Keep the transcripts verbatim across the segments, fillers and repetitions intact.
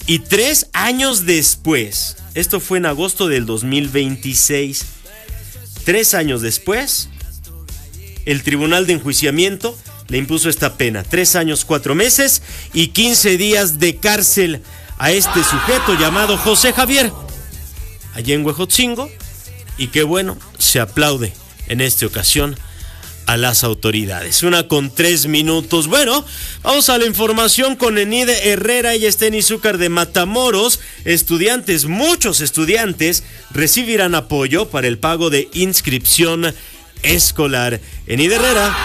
Y tres años después, esto fue en agosto del dos mil veintiséis, tres años después, el Tribunal de Enjuiciamiento le impuso esta pena, tres años, cuatro meses y quince días de cárcel a este sujeto llamado José Javier, allá en Huejotzingo, y qué bueno, se aplaude en esta ocasión a las autoridades. Una con tres minutos. Bueno, vamos a la información con Enide Herrera. Ella está en Izúcar de Matamoros. Estudiantes, muchos estudiantes recibirán apoyo para el pago de inscripción escolar. Enide Herrera.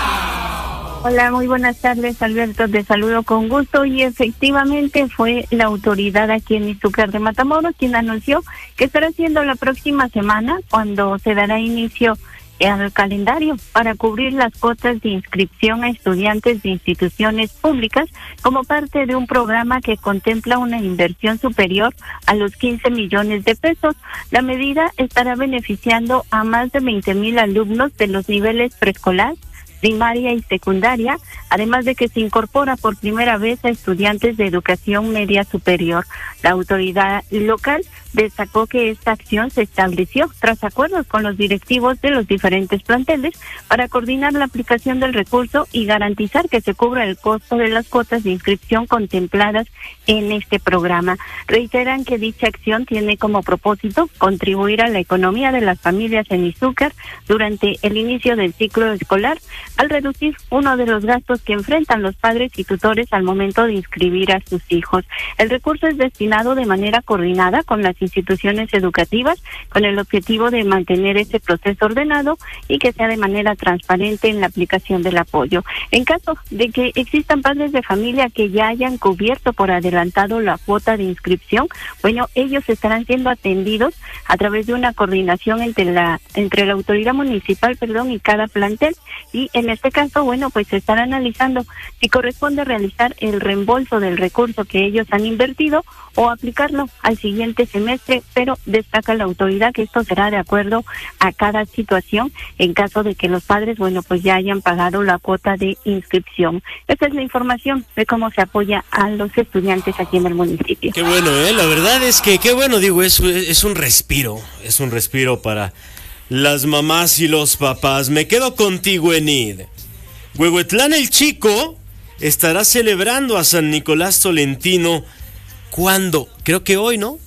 Hola, muy buenas tardes, Alberto, te saludo con gusto. Y efectivamente fue la autoridad aquí en Izúcar de Matamoros quien anunció que estará haciendo la próxima semana cuando se dará inicio al calendario para cubrir las cuotas de inscripción a estudiantes de instituciones públicas como parte de un programa que contempla una inversión superior a los quince millones de pesos. La medida estará beneficiando a más de veinte mil alumnos de los niveles preescolar, primaria y secundaria, además de que se incorpora por primera vez a estudiantes de educación media superior. La autoridad local destacó que esta acción se estableció tras acuerdos con los directivos de los diferentes planteles para coordinar la aplicación del recurso y garantizar que se cubra el costo de las cuotas de inscripción contempladas en este programa. Reiteran que dicha acción tiene como propósito contribuir a la economía de las familias en Izúcar durante el inicio del ciclo escolar, al reducir uno de los gastos que enfrentan los padres y tutores al momento de inscribir a sus hijos. El recurso es destinado de manera coordinada con las instituciones educativas con el objetivo de mantener ese proceso ordenado y que sea de manera transparente en la aplicación del apoyo. En caso de que existan padres de familia que ya hayan cubierto por adelantado la cuota de inscripción, bueno, ellos estarán siendo atendidos a través de una coordinación entre la entre la autoridad municipal, perdón, y cada plantel, y en este caso, bueno, pues se estará analizando si corresponde realizar el reembolso del recurso que ellos han invertido o aplicarlo al siguiente semestre, pero destaca la autoridad que esto será de acuerdo a cada situación en caso de que los padres, bueno, pues ya hayan pagado la cuota de inscripción. Esta es la información de cómo se apoya a los estudiantes aquí en el municipio. Qué bueno, ¿eh? La verdad es que, qué bueno, digo, es, es un respiro, es un respiro para las mamás y los papás. Me quedo contigo, Enid. Huehuetlán el Chico estará celebrando a San Nicolás Tolentino. ¿Cuándo? Creo que hoy, ¿no?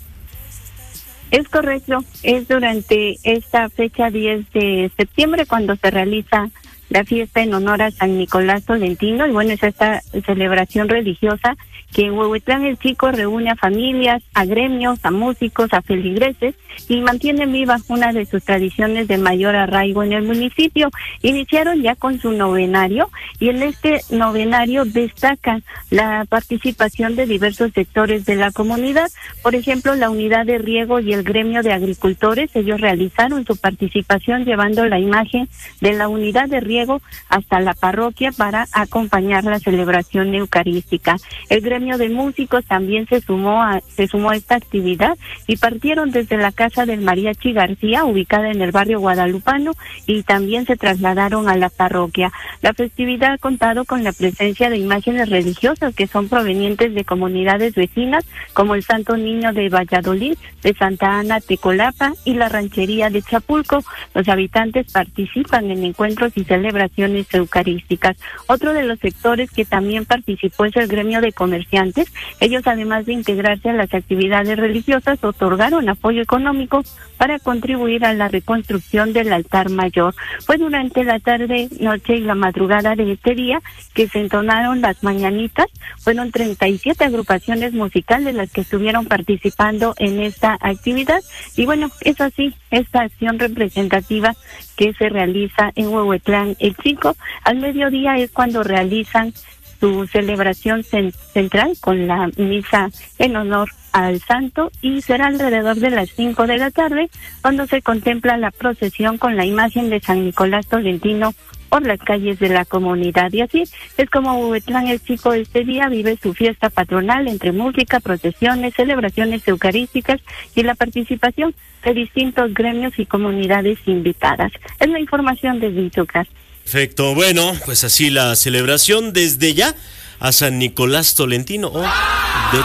Es correcto, es durante esta fecha diez de septiembre cuando se realiza la fiesta en honor a San Nicolás Tolentino, y bueno, es esta celebración religiosa que en Huehuetlán el Chico reúne a familias, a gremios, a músicos, a feligreses y mantiene viva una de sus tradiciones de mayor arraigo en el municipio. Iniciaron ya con su novenario y en este novenario destacan la participación de diversos sectores de la comunidad. Por ejemplo, la unidad de riego y el gremio de agricultores, ellos realizaron su participación llevando la imagen de la unidad de riego hasta la parroquia para acompañar la celebración eucarística. El gremio de músicos también se sumó a se sumó a esta actividad y partieron desde la casa del Mariachi García, ubicada en el barrio guadalupano, y también se trasladaron a la parroquia. La festividad ha contado con la presencia de imágenes religiosas que son provenientes de comunidades vecinas como el Santo Niño de Valladolid, de Santa Ana Tecolapa y la ranchería de Chapulco. Los habitantes participan en encuentros y celebraciones eucarísticas. Otro de los sectores que también participó es el gremio de comerciantes. Ellos, además de integrarse a las actividades religiosas, otorgaron apoyo económico para contribuir a la reconstrucción del altar mayor. Fue durante la tarde, noche y la madrugada de este día que se entonaron las mañanitas. Fueron treinta y siete agrupaciones musicales las que estuvieron participando en esta actividad. Y bueno, es así, esta acción representativa que se realiza en Huehuetlán el Chico. Al mediodía es cuando realizan su celebración cen- central con la misa en honor al santo, y será alrededor de las cinco de la tarde cuando se contempla la procesión con la imagen de San Nicolás Tolentino por las calles de la comunidad. Y así es como Huehuetlán el Chico este día vive su fiesta patronal entre música, procesiones, celebraciones eucarísticas y la participación de distintos gremios y comunidades invitadas. Es la información desde Izúcar. Perfecto, bueno, pues así la celebración desde ya a San Nicolás Tolentino. Oh, de